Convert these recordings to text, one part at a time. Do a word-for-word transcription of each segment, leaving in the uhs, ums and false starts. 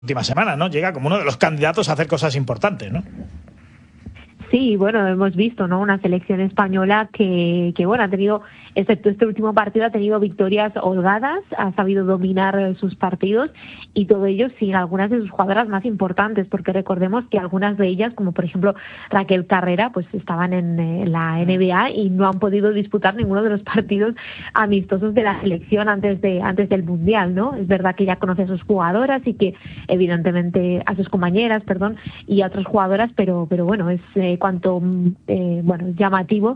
última semana, ¿no? Llega como uno de los candidatos a hacer cosas importantes, ¿no? Sí, bueno, hemos visto, ¿no? Una selección española que, que bueno, ha tenido, excepto este último partido, ha tenido victorias holgadas, ha sabido dominar sus partidos y todo ello sin algunas de sus jugadoras más importantes, porque recordemos que algunas de ellas, como por ejemplo Raquel Carrera, pues estaban en, en la N B A y no han podido disputar ninguno de los partidos amistosos de la selección antes de antes del Mundial, ¿no? Es verdad que ya conoce a sus jugadoras y que evidentemente a sus compañeras, perdón, y a otras jugadoras, pero pero bueno, es eh, cuanto eh, bueno llamativo,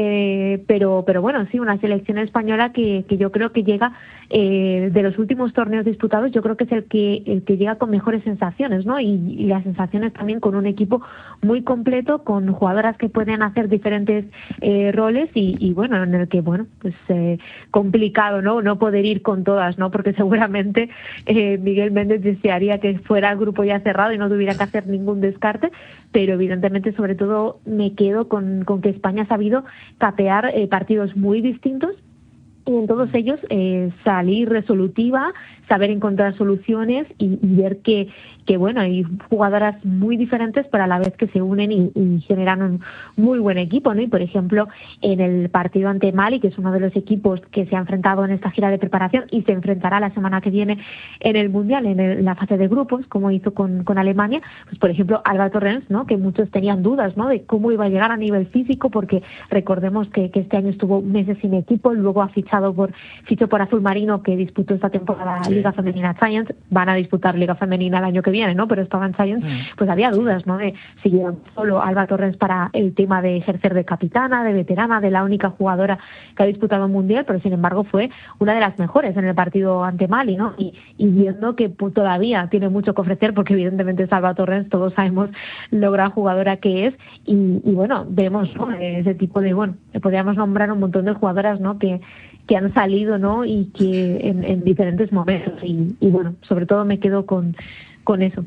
eh, pero pero bueno, sí, una selección española que, que yo creo que llega eh, de los últimos torneos disputados, yo creo que es el que el que llega con mejores sensaciones, ¿no? Y, y las sensaciones también con un equipo muy completo, con jugadoras que pueden hacer diferentes eh, roles y, y bueno, en el que bueno, pues eh, complicado, ¿no? No poder ir con todas, ¿no? Porque seguramente eh, Miguel Méndez desearía que fuera el grupo ya cerrado y no tuviera que hacer ningún descarte, pero evidentemente sobre todo me quedo con, con que España ha sabido capear eh, partidos muy distintos y en todos ellos eh, salir resolutiva, saber encontrar soluciones y, y ver que, que bueno, hay jugadoras muy diferentes, pero a la vez que se unen y, y generan un muy buen equipo, ¿no? Y por ejemplo, en el partido ante Mali, que es uno de los equipos que se ha enfrentado en esta gira de preparación y se enfrentará la semana que viene en el Mundial, en, el, en la fase de grupos, como hizo con, con Alemania, pues por ejemplo, Alba Torrens, ¿no? Que muchos tenían dudas, ¿no? De cómo iba a llegar a nivel físico, porque recordemos que, que este año estuvo meses sin equipo, luego ha fichado por fichó por Azul Marino, que disputó esta temporada sí. Liga Femenina Giants, van a disputar Liga Femenina el año que viene, ¿no? Pero estaban Giants, mm. pues había dudas, ¿no? De si llegan solo Alba Torrens para el tema de ejercer de capitana, de veterana, de la única jugadora que ha disputado un mundial, pero sin embargo fue una de las mejores en el partido ante Mali, ¿no? Y, y viendo que pues, todavía tiene mucho que ofrecer, porque evidentemente es Alba Torrens, todos sabemos lo gran jugadora que es, y, y bueno, vemos, ¿no? Ese tipo de, bueno, podríamos nombrar un montón de jugadoras, ¿no? Que que han salido, ¿no? Y que en, en diferentes momentos y, y bueno, sobre todo me quedo con, con eso.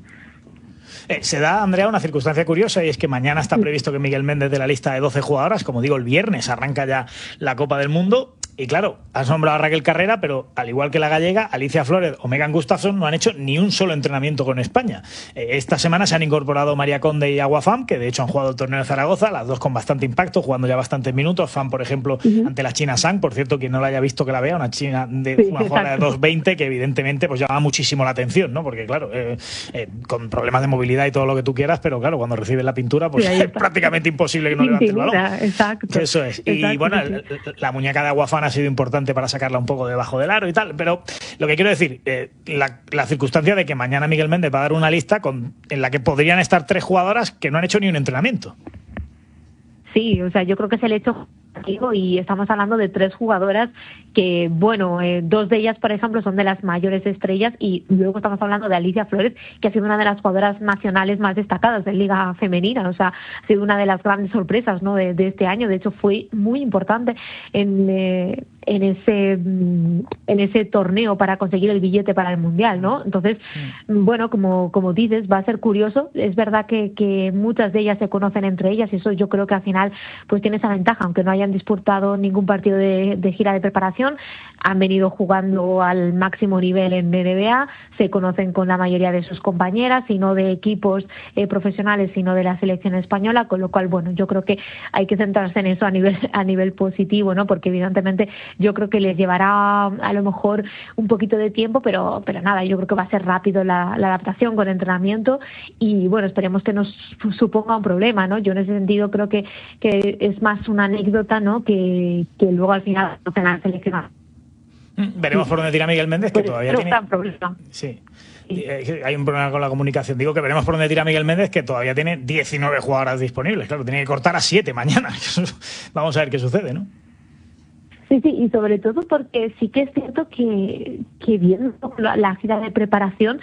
Eh, se da, Andrea, una circunstancia curiosa y es que mañana está previsto que Miguel Méndez de la lista de doce jugadoras, como digo, el viernes arranca ya la Copa del Mundo. Y claro, has nombrado a Raquel Carrera, pero al igual que la gallega, Alicia Flores o Megan Gustafsson no han hecho ni un solo entrenamiento con España. Eh, esta semana se han incorporado María Conde y Agua Pham, que de hecho han jugado el torneo de Zaragoza, las dos con bastante impacto, jugando ya bastantes minutos. Pham, por ejemplo, uh-huh. ante la China Sang, por cierto, quien no la haya visto que la vea, una china de sí, una jugadora de dos veinte que evidentemente pues llama muchísimo la atención, ¿no? Porque claro, eh, eh, con problemas de movilidad y todo lo que tú quieras, pero claro, cuando recibes la pintura, pues sí, es prácticamente imposible que no levante el balón. Exacto. Eso es. Exacto, y bueno, sí. la, la muñeca de Agua Pham ha sido importante para sacarla un poco debajo del aro y tal, pero lo que quiero decir, eh, la, la circunstancia de que mañana Miguel Méndez va a dar una lista con, en la que podrían estar tres jugadoras que no han hecho ni un entrenamiento. Sí, o sea, yo creo que es el hecho y estamos hablando de tres jugadoras que, bueno, eh, dos de ellas, por ejemplo, son de las mayores estrellas y luego estamos hablando de Alicia Flores, que ha sido una de las jugadoras nacionales más destacadas de Liga Femenina, o sea, ha sido una de las grandes sorpresas, ¿no? de, de este año, de hecho fue muy importante en, eh, en ese en ese torneo para conseguir el billete para el Mundial, ¿no? Entonces, mm. bueno, como, como dices, va a ser curioso, es verdad que, que muchas de ellas se conocen entre ellas y eso yo creo que al final pues tiene esa ventaja, aunque no hayan disputado ningún partido de, de gira de preparación, han venido jugando al máximo nivel en N B A, se conocen con la mayoría de sus compañeras, y no de equipos eh, profesionales, sino de la selección española, con lo cual, bueno, yo creo que hay que centrarse en eso a nivel a nivel positivo, ¿no? Porque evidentemente yo creo que les llevará a lo mejor un poquito de tiempo, pero pero nada, yo creo que va a ser rápido la, la adaptación con entrenamiento y, bueno, esperemos que nos suponga un problema, ¿no? Yo en ese sentido creo que, que es más una anécdota, ¿no? Que, que luego al final no se la han seleccionado. Veremos por dónde tira Miguel Méndez, que pues todavía tiene... problema. Sí. Sí. Hay un problema con la comunicación. Digo que veremos por dónde tira Miguel Méndez, que todavía tiene diecinueve jugadoras disponibles. Claro, tiene que cortar a siete mañana. Vamos a ver qué sucede, ¿no? Sí, sí, y sobre todo porque sí que es cierto que, que viendo la, la gira de preparación...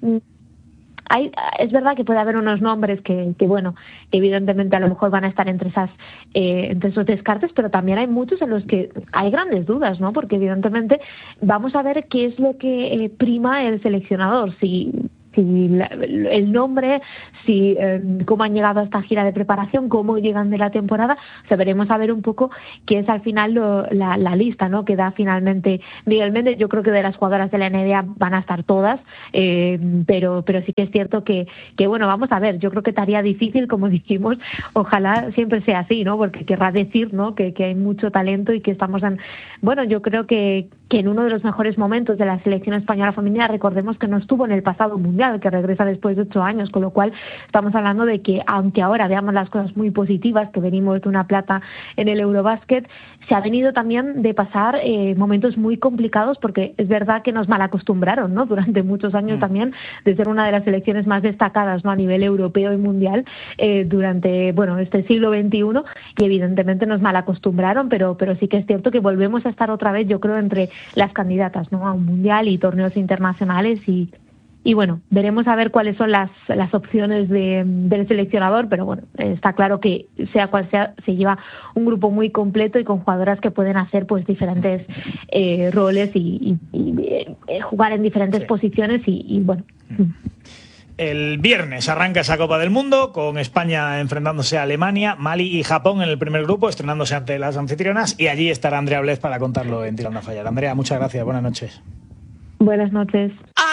Hay, es verdad que puede haber unos nombres que, que, bueno, evidentemente a lo mejor van a estar entre esas eh, entre esos descartes, pero también hay muchos en los que hay grandes dudas, ¿no? Porque evidentemente vamos a ver qué es lo que eh, prima el seleccionador, si si la, el nombre, si eh, cómo han llegado a esta gira de preparación, cómo llegan de la temporada. O sea, veremos a ver un poco qué es al final lo, la, la lista, ¿no?, que da finalmente Miguel Méndez. Yo creo que de las jugadoras de la N B A van a estar todas, eh, pero pero sí que es cierto que, que, bueno, vamos a ver, yo creo que estaría difícil, como dijimos, ojalá siempre sea así, ¿no?, porque querrá decir, ¿no?, que, que hay mucho talento y que estamos en, bueno, yo creo que, que en uno de los mejores momentos de la selección española femenina. Recordemos que no estuvo en el pasado mundial, que regresa después de ocho años, con lo cual estamos hablando de que, aunque ahora veamos las cosas muy positivas, que venimos de una plata en el Eurobasket, se ha venido también de pasar eh, momentos muy complicados, porque es verdad que nos malacostumbraron, ¿no?, durante muchos años mm. también, de ser una de las selecciones más destacadas, ¿no?, a nivel europeo y mundial eh, durante, bueno, este siglo veintiuno, y evidentemente nos malacostumbraron, pero pero sí que es cierto que volvemos a estar otra vez, yo creo, entre las candidatas, ¿no?, a un mundial y torneos internacionales. y Y bueno, veremos a ver cuáles son las, las opciones de, del seleccionador, pero bueno, está claro que sea cual sea, se lleva un grupo muy completo y con jugadoras que pueden hacer pues diferentes eh, roles y, y, y eh, jugar en diferentes sí. posiciones y, y bueno. El viernes arranca esa Copa del Mundo con España enfrentándose a Alemania, Mali y Japón en el primer grupo, estrenándose ante las anfitrionas, y allí estará Andrea Blez para contarlo en Tirando a Fallar. Andrea, muchas gracias, buenas noches. Buenas noches.